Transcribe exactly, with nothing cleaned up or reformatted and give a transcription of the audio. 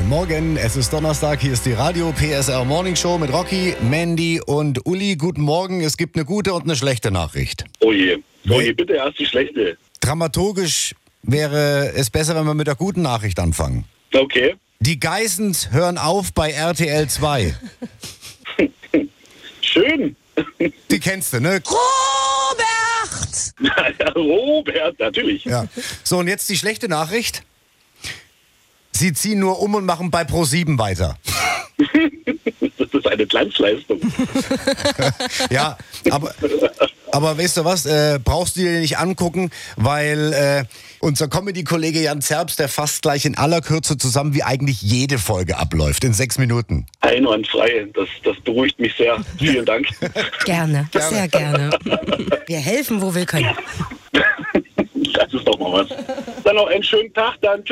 Morgen, es ist Donnerstag, hier ist die Radio P S R Morning Show mit Rocky, Mandy und Uli. Guten Morgen, es gibt eine gute und eine schlechte Nachricht. Oh je, oh je, bitte erst die schlechte. Dramaturgisch wäre es besser, wenn wir mit der guten Nachricht anfangen. Okay. Die Geissens hören auf bei R T L zwei. Schön. Die kennst du, ne? Robert! Ja, Robert, natürlich. Ja. So, und jetzt die schlechte Nachricht. Sie ziehen nur um und machen bei ProSieben weiter. Das ist eine Glanzleistung. Ja, aber, aber weißt du was, äh, brauchst du dir nicht angucken, weil äh, unser Comedy-Kollege Jan Zerbst, der fasst gleich in aller Kürze zusammen, wie eigentlich jede Folge abläuft, in sechs Minuten. Einwandfrei, das, das beruhigt mich sehr. Vielen Dank. Gerne, Gerne. sehr gerne. Wir helfen, wo wir können. Das ist doch mal was. Dann noch einen schönen Tag, dann.